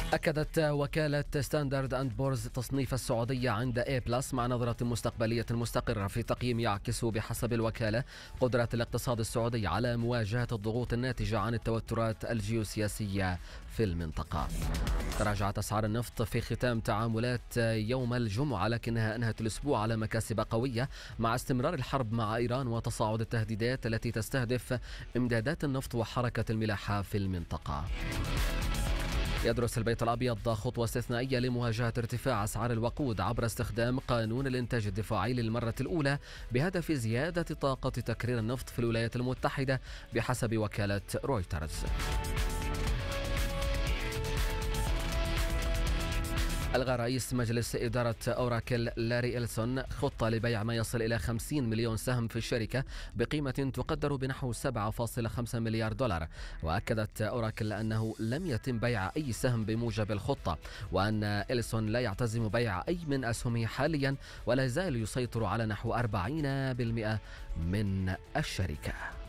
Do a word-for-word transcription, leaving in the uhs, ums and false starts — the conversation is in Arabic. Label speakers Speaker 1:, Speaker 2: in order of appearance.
Speaker 1: أكدت وكالة ستاندرد أند بورز تصنيف السعودية عند A بلس مع نظرة مستقبلية مستقرة في تقييم يعكس بحسب الوكالة قدرة الاقتصاد السعودي على مواجهة الضغوط الناتجة عن التوترات الجيوسياسية في المنطقة. تراجعت أسعار النفط في ختام تعاملات يوم الجمعة، لكنها أنهت الأسبوع على مكاسب قوية مع استمرار الحرب مع إيران وتصاعد التهديدات التي تستهدف إمدادات النفط وحركة الملاحة في المنطقة. يدرس البيت الأبيض خطوة استثنائية لمواجهة ارتفاع أسعار الوقود عبر استخدام قانون الإنتاج الدفاعي للمرة الأولى بهدف زيادة طاقة تكرير النفط في الولايات المتحدة بحسب وكالة رويترز. ألغى رئيس مجلس إدارة أوراكل لاري إلسون خطة لبيع ما يصل إلى خمسين مليون سهم في الشركة بقيمة تقدر بنحو سبعة فاصلة خمسة مليار دولار. وأكدت أوراكل أنه لم يتم بيع أي سهم بموجب الخطة، وأن إلسون لا يعتزم بيع أي من أسهمه حاليا، ولا يزال يسيطر على نحو أربعين بالمئة من الشركة.